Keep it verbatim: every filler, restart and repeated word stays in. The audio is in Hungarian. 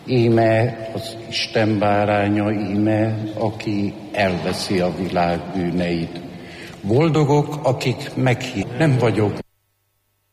Íme az Isten báránya, íme, aki elveszi a világ bűneit. Boldogok, akik meghitt. Nem vagyok